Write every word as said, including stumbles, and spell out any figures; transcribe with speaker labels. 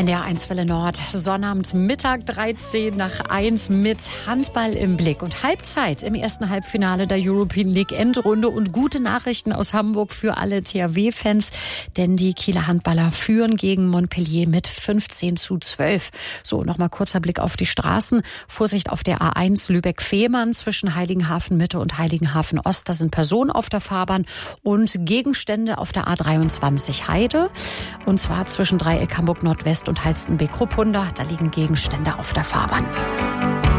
Speaker 1: N D R eins Welle Nord, Sonnabend, Mittag dreizehn nach eins mit Handball im Blick und Halbzeit im ersten Halbfinale der European League Endrunde und gute Nachrichten aus Hamburg für alle T H W-Fans, denn die Kieler Handballer führen gegen Montpellier mit fünfzehn zu zwölf. So, nochmal kurzer Blick auf die Straßen. Vorsicht auf der A eins Lübeck-Fehmarn zwischen Heiligenhafen Mitte und Heiligenhafen Ost. Da sind Personen auf der Fahrbahn und Gegenstände auf der A dreiundzwanzig Heide. Und zwar zwischen Dreieck Hamburg Nordwest und Halstenbek-Ruppunda. Da liegen Gegenstände auf der Fahrbahn.